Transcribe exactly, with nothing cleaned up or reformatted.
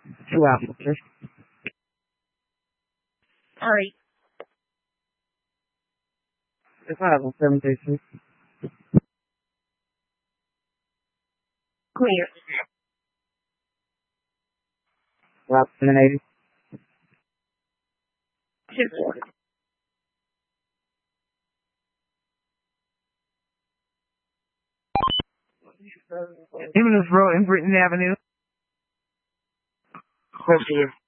Two applicants. Alright. It's not on seven days. Clear. Route seven eighty. Two four. Even this road in Britain Avenue. Close to you.